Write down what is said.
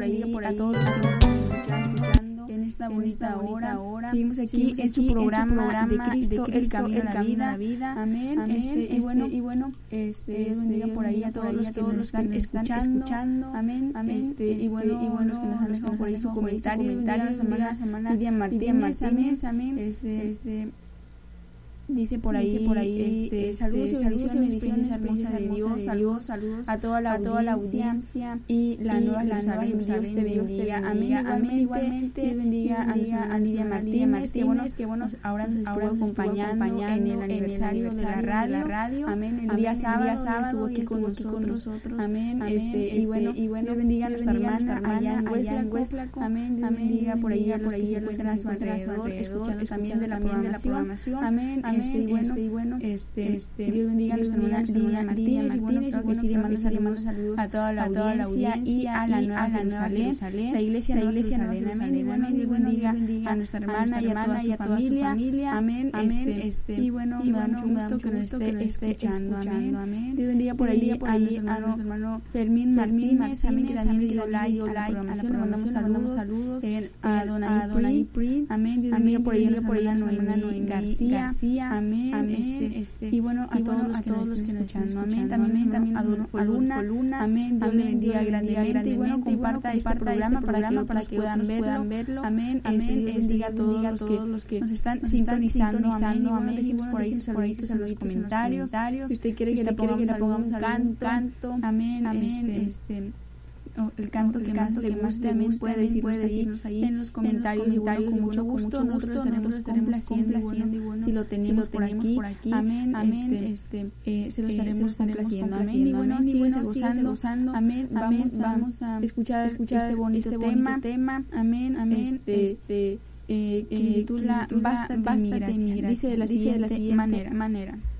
a todos los que nos están escuchando en esta bonita hora. Seguimos aquí en su programa de Cristo, el camino a la vida. Amén. Y bueno, Dios bendiga por ahí a todos los que nos están escuchando. Amén. Y bueno, los que nos han dejado por ahí su comentario. Semana Lidia Martínez. Amén. Dice por ahí, saludos y bendiciones hermosa de Dios, saludos a toda la audiencia y la nueva Jerusalén, Dios te bendiga, amén, igualmente, Dios bendiga a Lidia Martínez, que bueno, ahora nos estuvo acompañando en el aniversario de la radio, amén, el día sábado estuvo aquí con nosotros, amén, y bueno, Dios bendiga a nuestra hermana allá en Hueslaco, amén, Dios bendiga por ahí a los que se encuentran a su alrededor, escuchando también de la programación, amén, Dios bendiga a nuestra hermana Lidia Martínez, y bueno, creo que sí le mando saludos a toda la audiencia y a la nueva Jerusalén, la iglesia Jerusalén, amén, igualmente Dios bendiga a nuestra hermana y a toda su familia, amén, y bueno, me da mucho gusto que nos esté escuchando, amén, Dios bendiga por ahí a nuestro hermano Fermín Martínez, amén, que también le dio like a la programación, le mandamos saludos a Donaí Prince, amén, Dios bendiga por ahí a nuestra hermana Noemí García, amén, y bueno, a todos los que nos escuchan, amén, también a Adolfo Luna, amén, Dios le bendiga grandemente, y bueno, comparta este programa para que puedan verlo, amén, Dios bendiga a todos los que nos están sintonizando, amén, dejemos por ahí sus saluditos en los comentarios, si usted quiere que le pongamos algún canto, amén, el canto que más le guste, amén, puede decirnos ahí en los comentarios, y bueno, con mucho gusto nosotros estaremos complaciendo, y bueno, si lo tenemos por aquí, amén, se lo estaremos complaciendo, amén, y bueno, síguese gozando, amén, vamos a escuchar este bonito tema, amén, que titula Bástate migra, dice de la siguiente manera.